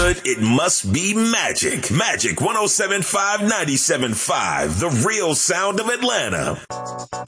good, it must be Magic. Magic 107.5, 97.5, the real sound of Atlanta.